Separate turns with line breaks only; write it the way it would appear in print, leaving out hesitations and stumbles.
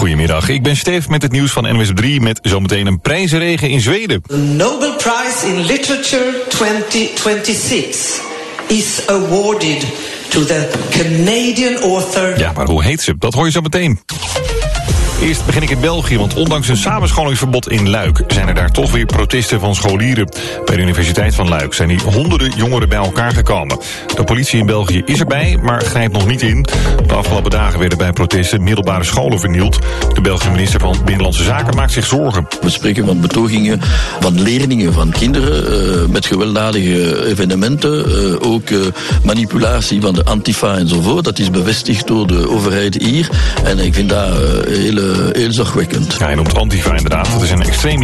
Goedemiddag, ik ben Stef met het nieuws van NWS 3 met zometeen een prijzenregen in Zweden.
The Nobel Prize in Literature 2026 is awarded to the Canadian author...
Ja, maar hoe heet ze? Dat hoor je zo meteen. Eerst begin ik in België, want ondanks een samenscholingsverbod in Luik zijn er daar toch weer protesten van scholieren. Bij de Universiteit van Luik zijn hier honderden jongeren bij elkaar gekomen. De politie in België is erbij, maar grijpt nog niet in. De afgelopen dagen werden bij protesten middelbare scholen vernield. De Belgische minister van Binnenlandse Zaken maakt zich zorgen.
We spreken van betogingen van leerlingen, van kinderen, met gewelddadige evenementen, ook manipulatie van de Antifa enzovoort. Dat is bevestigd door de overheid hier en ik vind dat heel zorgwekkend.
Ja, hij noemt Antifa inderdaad. Dat is een extreem